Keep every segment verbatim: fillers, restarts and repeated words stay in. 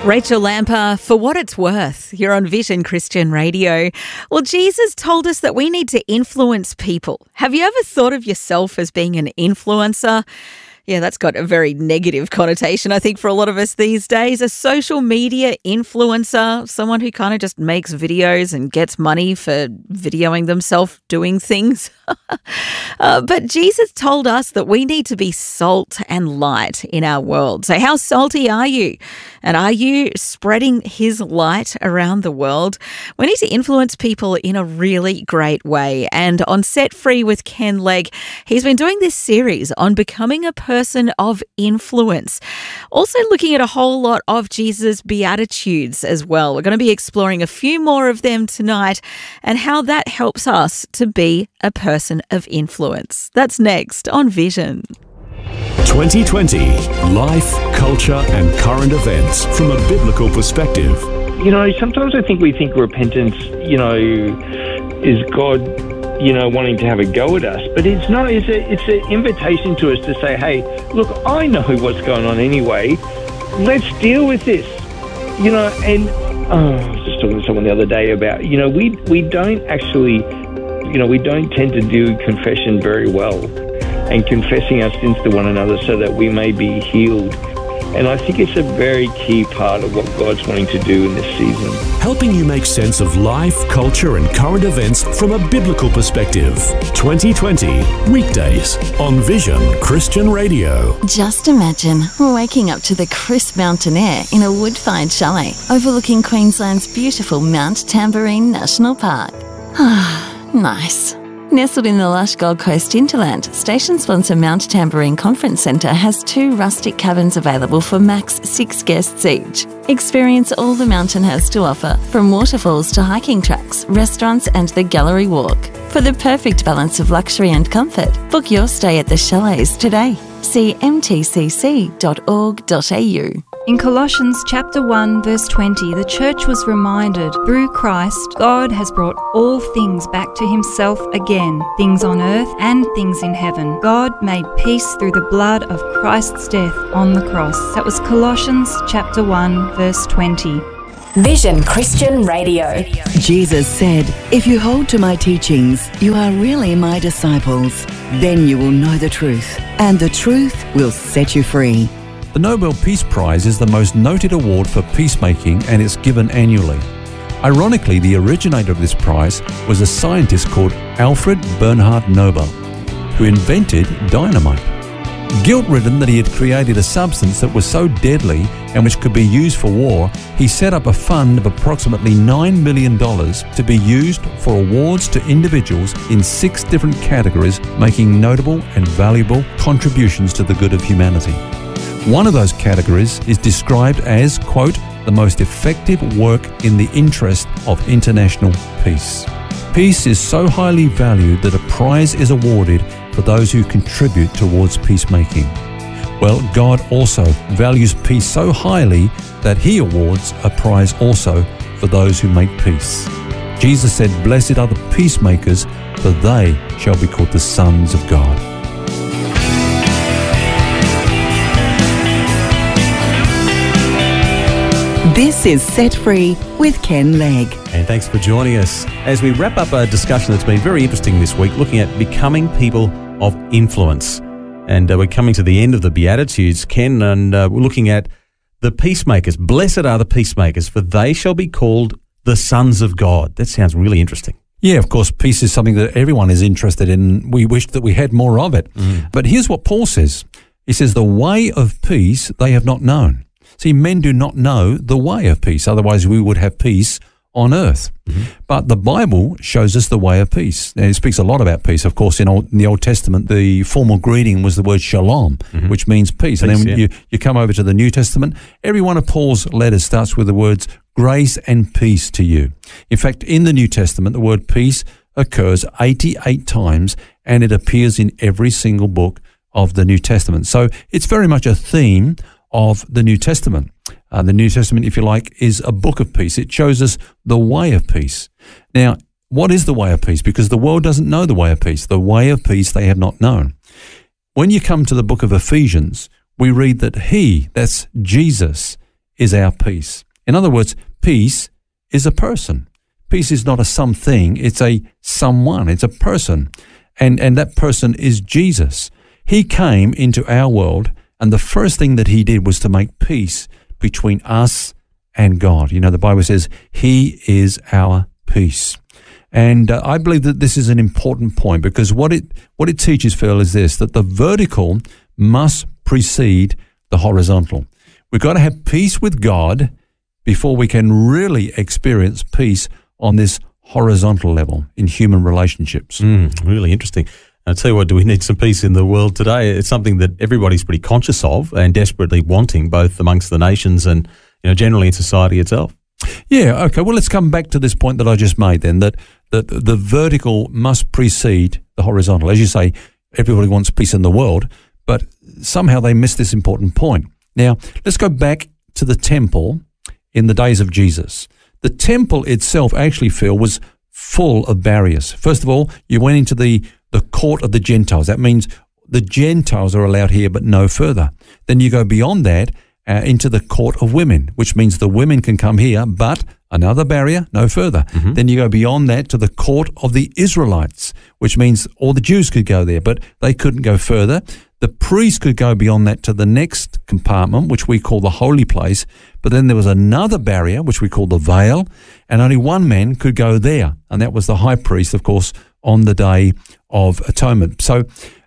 Rachel Lamper, For What It's Worth. You're on Vision Christian Radio. Well, Jesus told us that we need to influence people. Have you ever thought of yourself as being an influencer? Yeah, that's got a very negative connotation, I think, for a lot of us these days. A social media influencer, someone who kind of just makes videos and gets money for videoing themselves doing things. uh, but Jesus told us that we need to be salt and light in our world. So how salty are you? And are you spreading his light around the world? We need to influence people in a really great way. And on Set Free with Ken Legg, he's been doing this series on becoming a person person of influence. Also looking at a whole lot of Jesus' Beatitudes as well. We're going to be exploring a few more of them tonight and how that helps us to be a person of influence. That's next on Vision. twenty twenty, life, culture and current events from a biblical perspective. You know, sometimes I think we think repentance, you know, is God, you know, wanting to have a go at us, but it's not. It's a, it's an invitation to us to say, hey, look, I know what's going on anyway. Let's deal with this, you know. And oh, I was just talking to someone the other day about, you know, we we don't actually, you know, we don't tend to do confession very well and confessing our sins to one another so that we may be healed. And I think it's a very key part of what God's wanting to do in this season. Helping you make sense of life, culture and current events from a biblical perspective. twenty twenty, weekdays on Vision Christian Radio. Just imagine waking up to the crisp mountain air in a wood-fired chalet overlooking Queensland's beautiful Mount Tamborine National Park. Ah, nice. Nestled in the lush Gold Coast hinterland, station sponsor Mount Tamborine Conference Centre has two rustic cabins available for max six guests each. Experience all the mountain has to offer, from waterfalls to hiking tracks, restaurants and the gallery walk. For the perfect balance of luxury and comfort, book your stay at the chalets today. See m t c c dot org dot a u. In Colossians chapter one verse twenty, the church was reminded, through Christ, God has brought all things back to himself again, things on earth and things in heaven. God made peace through the blood of Christ's death on the cross. That was Colossians chapter one verse twenty. Vision Christian Radio. Jesus said, "If you hold to my teachings, you are really my disciples. Then you will know the truth, and the truth will set you free." The Nobel Peace Prize is the most noted award for peacemaking and it's given annually. Ironically, the originator of this prize was a scientist called Alfred Bernhard Nobel, who invented dynamite. Guilt-ridden that he had created a substance that was so deadly and which could be used for war, he set up a fund of approximately nine million dollars to be used for awards to individuals in six different categories making notable and valuable contributions to the good of humanity. One of those categories is described as, quote, the most effective work in the interest of international peace. Peace is so highly valued that a prize is awarded for those who contribute towards peacemaking. Well, God also values peace so highly that he awards a prize also for those who make peace. Jesus said, "Blessed are the peacemakers, for they shall be called the sons of God." This is Set Free with Ken Legg. And thanks for joining us as we wrap up a discussion that's been very interesting this week, looking at becoming people of influence. And uh, we're coming to the end of the Beatitudes, Ken, and uh, we're looking at the peacemakers. Blessed are the peacemakers, for they shall be called the sons of God. That sounds really interesting. Yeah, of course, peace is something that everyone is interested in. We wish that we had more of it. Mm. But here's what Paul says. He says, the way of peace they have not known. See, men do not know the way of peace. Otherwise, we would have peace on earth. Mm-hmm. But the Bible shows us the way of peace. And it speaks a lot about peace. Of course, in, old, in the Old Testament, the formal greeting was the word shalom, mm-hmm. which means peace. peace and then when yeah. you, you come over to the New Testament, every one of Paul's letters starts with the words grace and peace to you. In fact, in the New Testament, the word peace occurs eighty-eight times, and it appears in every single book of the New Testament. So it's very much a theme of the New Testament. Uh, the New Testament, if you like, is a book of peace. It shows us the way of peace. Now, what is the way of peace? Because the world doesn't know the way of peace. The way of peace they have not known. When you come to the book of Ephesians, we read that he, that's Jesus, is our peace. In other words, peace is a person. Peace is not a something, it's a someone, it's a person. And, and that person is Jesus. He came into our world, and the first thing that he did was to make peace between us and God. You know, the Bible says he is our peace. And uh, I believe that this is an important point, because what it what it teaches, Phil, is this, that the vertical must precede the horizontal. We've got to have peace with God before we can really experience peace on this horizontal level in human relationships. Mm, really interesting. I'll tell you what, do we need some peace in the world today? It's something that everybody's pretty conscious of and desperately wanting, both amongst the nations and, you know, generally in society itself. Yeah, okay. Well, let's come back to this point that I just made then, that, that the vertical must precede the horizontal. As you say, everybody wants peace in the world, but somehow they miss this important point. Now, let's go back to the temple in the days of Jesus. The temple itself, actually, Phil, was full of barriers. First of all, you went into the, the court of the Gentiles. That means the Gentiles are allowed here, but no further. Then you go beyond that uh, into the court of women, which means the women can come here, but another barrier, no further. Mm-hmm. Then you go beyond that to the court of the Israelites, which means all the Jews could go there, but they couldn't go further. The priest could go beyond that to the next compartment, which we call the holy place. But then there was another barrier, which we call the veil, and only one man could go there, and that was the high priest, of course, on the Day of Atonement. So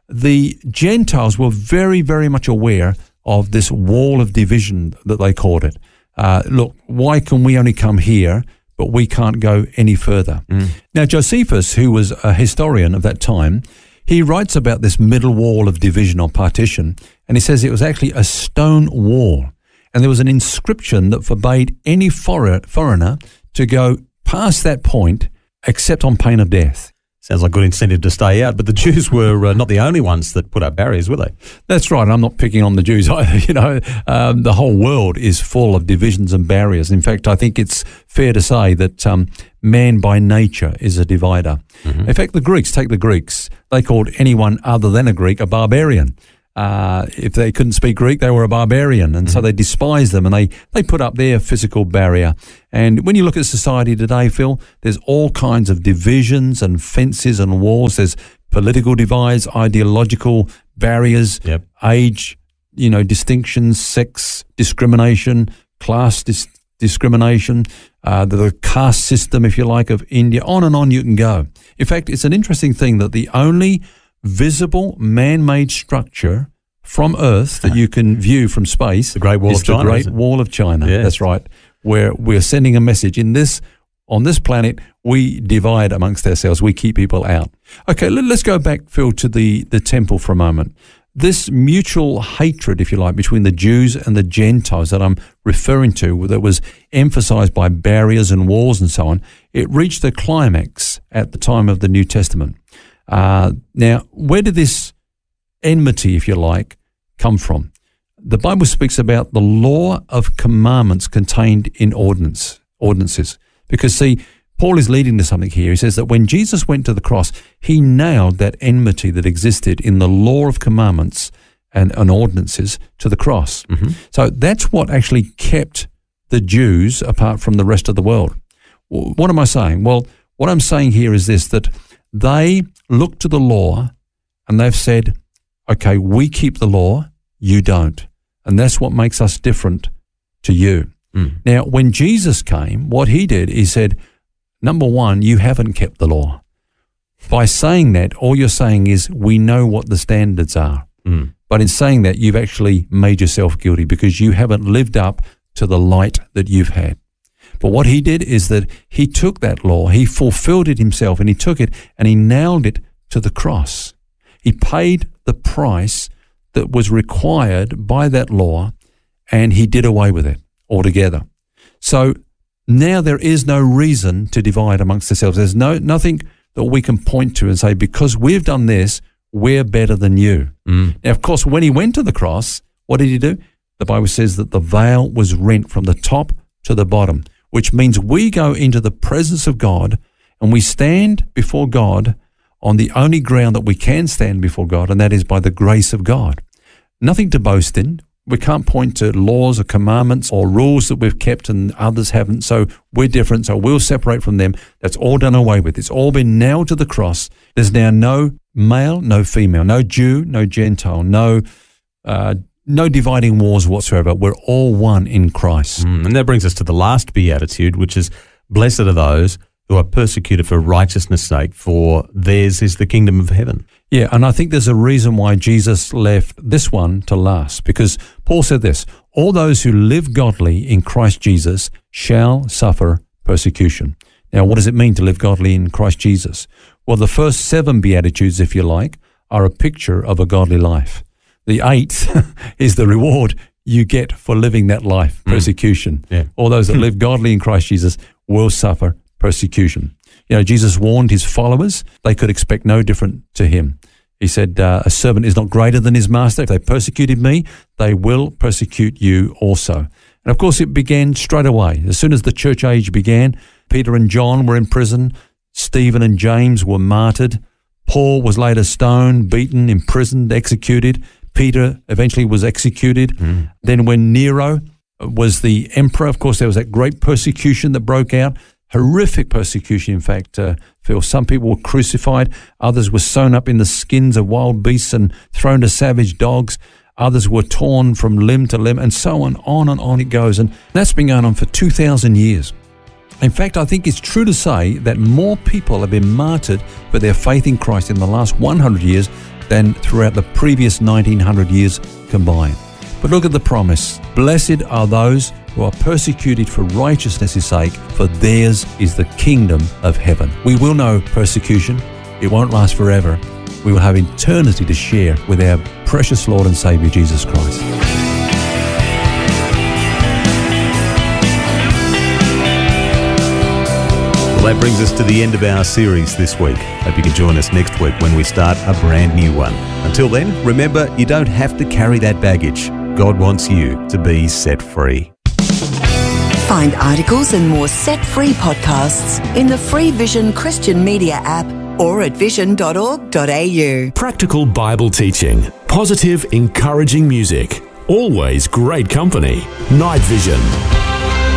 the Gentiles were very, very much aware of this wall of division that they called it. Uh, look, why can we only come here, but we can't go any further? Mm. Now, Josephus, who was a historian of that time, he writes about this middle wall of division or partition, and he says it was actually a stone wall. And there was an inscription that forbade any for- foreigner to go past that point except on pain of death. Sounds like good incentive to stay out, but the Jews were uh, not the only ones that put up barriers, were they? That's right. I'm not picking on the Jews either. You know, um, the whole world is full of divisions and barriers. In fact, I think it's fair to say that um, man by nature is a divider. Mm-hmm. In fact, the Greeks, take the Greeks, they called anyone other than a Greek a barbarian. Uh, if they couldn't speak Greek, they were a barbarian, and mm-hmm. so they despised them, and they, they put up their physical barrier. And when you look at society today, Phil, there's all kinds of divisions and fences and walls. There's political divides, ideological barriers, yep. age, you know, distinctions, sex discrimination, class dis- discrimination, uh, the, the caste system, if you like, of India. On and on you can go. In fact, it's an interesting thing that the only visible man-made structure from Earth that you can view from space, the Great Wall is of China, the Great Wall of China. Yeah. That's right. Where we're sending a message in this on this planet. We divide amongst ourselves. We keep people out. Okay, let, let's go back, Phil, to the the temple for a moment. This mutual hatred, if you like, between the Jews and the Gentiles that I'm referring to, that was emphasized by barriers and walls and so on, it reached the climax at the time of the New Testament. Uh, now, where did this enmity, if you like, come from? The Bible speaks about the law of commandments contained in ordinance, ordinances. Because, see, Paul is leading to something here. He says that when Jesus went to the cross, he nailed that enmity that existed in the law of commandments and, and ordinances to the cross. Mm-hmm. So that's what actually kept the Jews apart from the rest of the world. What am I saying? Well, what I'm saying here is this, that they look to the law and they've said, okay, we keep the law, you don't. And that's what makes us different to you. Mm. Now, when Jesus came, what he did, he said, number one, you haven't kept the law. By saying that, all you're saying is we know what the standards are. Mm. But in saying that, you've actually made yourself guilty because you haven't lived up to the light that you've had. But what he did is that he took that law, he fulfilled it himself, and he took it and he nailed it to the cross. He paid the price that was required by that law, and he did away with it altogether. So now there is no reason to divide amongst ourselves. There's no nothing that we can point to and say, because we've done this, we're better than you. Mm. Now, of course, when he went to the cross, what did he do? The Bible says that the veil was rent from the top to the bottom, which means we go into the presence of God and we stand before God on the only ground that we can stand before God, and that is by the grace of God. Nothing to boast in. We can't point to laws or commandments or rules that we've kept and others haven't, so we're different, so we'll separate from them. That's all done away with. It's all been nailed to the cross. There's now no male, no female, no Jew, no Gentile, no uh, no dividing wars whatsoever. We're all one in Christ. Mm, and that brings us to the last beatitude, which is, blessed are those who are persecuted for righteousness' sake, for theirs is the kingdom of heaven. Yeah, and I think there's a reason why Jesus left this one to last, because Paul said this, all those who live godly in Christ Jesus shall suffer persecution. Now, what does it mean to live godly in Christ Jesus? Well, the first seven Beatitudes, if you like, are a picture of a godly life. The eighth is the reward you get for living that life, persecution. Mm. Yeah. All those that live godly in Christ Jesus will suffer persecution. You know, Jesus warned his followers they could expect no different to him. He said, uh, a servant is not greater than his master. If they persecuted me, they will persecute you also. And of course, it began straight away. As soon as the church age began, Peter and John were in prison. Stephen and James were martyred. Paul was later stoned, beaten, imprisoned, executed. Peter eventually was executed. Mm. Then when Nero was the emperor, of course, there was that great persecution that broke out. Horrific persecution, in fact, uh, Phil. Some people were crucified. Others were sewn up in the skins of wild beasts and thrown to savage dogs. Others were torn from limb to limb, and so on, on and on it goes. And that's been going on for two thousand years. In fact, I think it's true to say that more people have been martyred for their faith in Christ in the last one hundred years than throughout the previous nineteen hundred years combined. But look at the promise. Blessed are those who are persecuted for righteousness' sake, for theirs is the kingdom of heaven. We will know persecution. It won't last forever. We will have eternity to share with our precious Lord and Saviour, Jesus Christ. Well, that brings us to the end of our series this week. Hope you can join us next week when we start a brand new one. Until then, remember, you don't have to carry that baggage. God wants you to be set free. Find articles and more set-free podcasts in the free Vision Christian Media app or at vision dot org dot a u. Practical Bible teaching, positive, encouraging music, always great company. Night Vision.